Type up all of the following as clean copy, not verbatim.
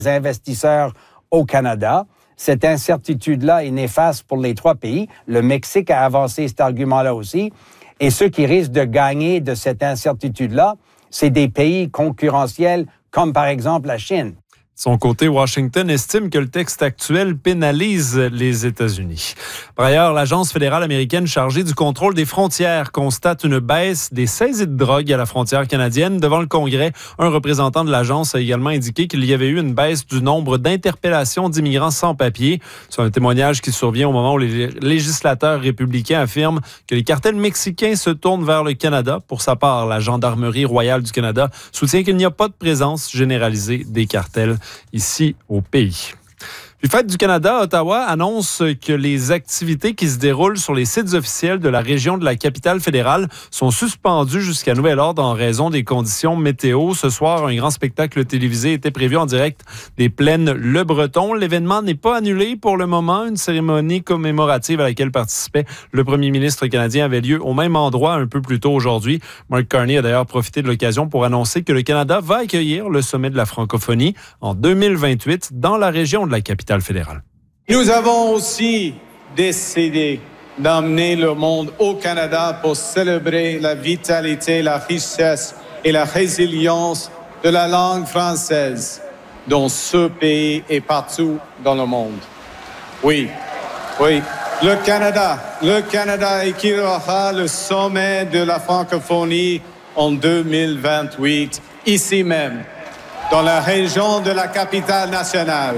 investisseurs au Canada. Cette incertitude-là est néfaste pour les trois pays. Le Mexique a avancé cet argument-là aussi. Et ceux qui risquent de gagner de cette incertitude-là, c'est des pays concurrentiels comme par exemple la Chine. De son côté, Washington estime que le texte actuel pénalise les États-Unis. Par ailleurs, l'Agence fédérale américaine chargée du contrôle des frontières constate une baisse des saisies de drogue à la frontière canadienne. Devant le Congrès, un représentant de l'agence a également indiqué qu'il y avait eu une baisse du nombre d'interpellations d'immigrants sans papier. C'est un témoignage qui survient au moment où les législateurs républicains affirment que les cartels mexicains se tournent vers le Canada. Pour sa part, la Gendarmerie royale du Canada soutient qu'il n'y a pas de présence généralisée des cartels ici au pays. Puis Fête du Canada, Ottawa annonce que les activités qui se déroulent sur les sites officiels de la région de la capitale fédérale sont suspendues jusqu'à nouvel ordre en raison des conditions météo. Ce soir, un grand spectacle télévisé était prévu en direct des plaines Le Breton. L'événement n'est pas annulé pour le moment. Une cérémonie commémorative à laquelle participait le premier ministre canadien avait lieu au même endroit un peu plus tôt aujourd'hui. Mark Carney a d'ailleurs profité de l'occasion pour annoncer que le Canada va accueillir le sommet de la francophonie en 2028 dans la région de la capitale fédérale. Nous avons aussi décidé d'amener le monde au Canada pour célébrer la vitalité, la richesse et la résilience de la langue française dans ce pays et partout dans le monde. Oui, le Canada accueillera le sommet de la francophonie en 2028, ici même, dans la région de la capitale nationale.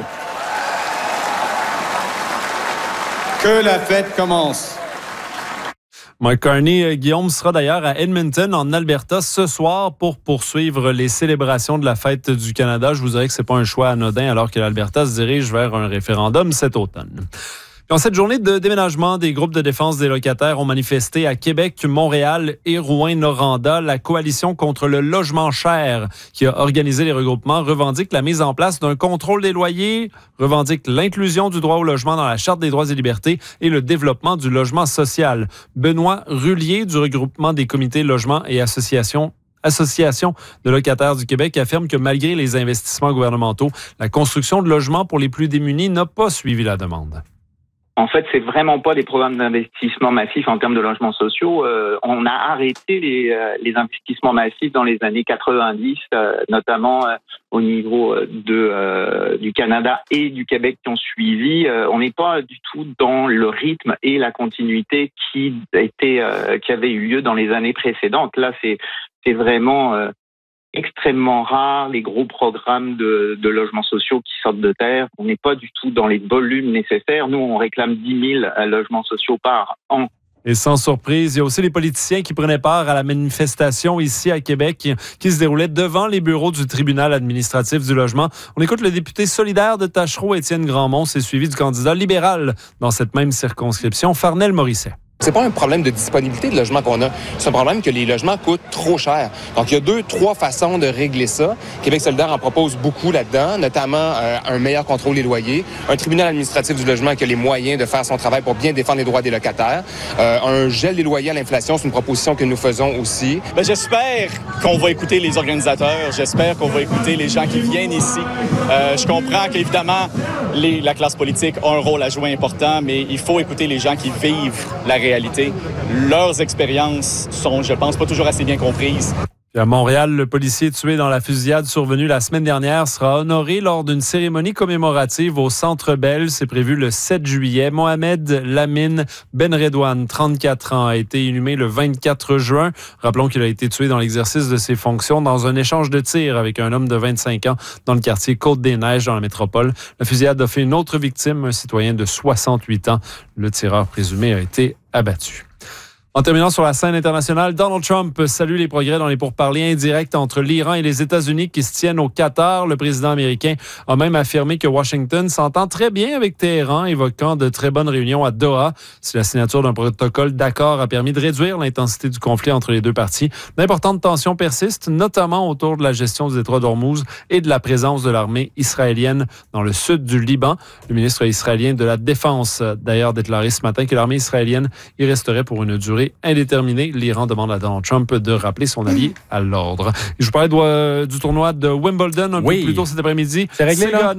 Que la fête commence. Mark Carney, Guillaume, sera d'ailleurs à Edmonton, en Alberta, ce soir pour poursuivre les célébrations de la Fête du Canada. Je vous dirais que c'est pas un choix anodin alors que l'Alberta se dirige vers un référendum cet automne. Dans cette journée de déménagement, des groupes de défense des locataires ont manifesté à Québec, Montréal et Rouyn-Noranda. La coalition contre le logement cher qui a organisé les regroupements revendique la mise en place d'un contrôle des loyers, revendique l'inclusion du droit au logement dans la Charte des droits et libertés et le développement du logement social. Benoît Rullier du regroupement des comités logement et Association de locataires du Québec affirme que malgré les investissements gouvernementaux, la construction de logements pour les plus démunis n'a pas suivi la demande. En fait, c'est vraiment pas des programmes d'investissement massifs en termes de logements sociaux. On a arrêté les investissements massifs dans les années 90, notamment au niveau du Canada et du Québec qui ont suivi. On n'est pas du tout dans le rythme et la continuité qui avait eu lieu dans les années précédentes. Là, c'est vraiment extrêmement rare, les gros programmes de logements sociaux qui sortent de terre. On n'est pas du tout dans les volumes nécessaires. Nous, on réclame 10 000 logements sociaux par an. Et sans surprise, il y a aussi les politiciens qui prenaient part à la manifestation ici à Québec qui se déroulait devant les bureaux du tribunal administratif du logement. On écoute le député solidaire de Tachereau, Étienne Grandmont, c'est suivi du candidat libéral dans cette même circonscription, Farnel Morisset. C'est pas un problème de disponibilité de logement qu'on a. C'est un problème que les logements coûtent trop cher. Donc, il y a 2-3 façons de régler ça. Québec solidaire en propose beaucoup là-dedans, notamment un meilleur contrôle des loyers, un tribunal administratif du logement qui a les moyens de faire son travail pour bien défendre les droits des locataires, un gel des loyers à l'inflation, c'est une proposition que nous faisons aussi. J'espère qu'on va écouter les organisateurs, j'espère qu'on va écouter les gens qui viennent ici. Je comprends qu'évidemment, la classe politique a un rôle à jouer important, mais il faut écouter les gens qui vivent la réalité. Leurs expériences sont, je pense, pas toujours assez bien comprises. Et à Montréal, le policier tué dans la fusillade survenue la semaine dernière sera honoré lors d'une cérémonie commémorative au Centre Bell. C'est prévu le 7 juillet. Mohamed Lamine Benredouane, 34 ans, a été inhumé le 24 juin. Rappelons qu'il a été tué dans l'exercice de ses fonctions dans un échange de tirs avec un homme de 25 ans dans le quartier Côte-des-Neiges dans la métropole. La fusillade a fait une autre victime, un citoyen de 68 ans. Le tireur présumé a été abattu. En terminant sur la scène internationale, Donald Trump salue les progrès dans les pourparlers indirects entre l'Iran et les États-Unis qui se tiennent au Qatar. Le président américain a même affirmé que Washington s'entend très bien avec Téhéran, évoquant de très bonnes réunions à Doha. Si la signature d'un protocole d'accord a permis de réduire l'intensité du conflit entre les deux parties, d'importantes tensions persistent, notamment autour de la gestion du détroit d'Ormuz et de la présence de l'armée israélienne dans le sud du Liban. Le ministre israélien de la Défense a d'ailleurs déclaré ce matin que l'armée israélienne y resterait pour une durée indéterminé. L'Iran demande à Donald Trump de rappeler son allié à l'ordre. Je vous parlais du tournoi de Wimbledon un peu plus tôt cet après-midi. C'est réglé, là?